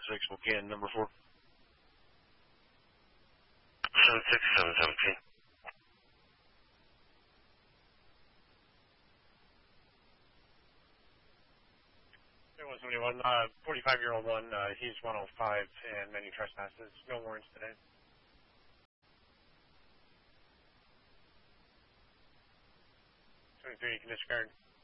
76 Spokane, number 4. 76717. 171, 45-year-old one, he's 105 and many trespasses. No warrants today. 23, you can discard.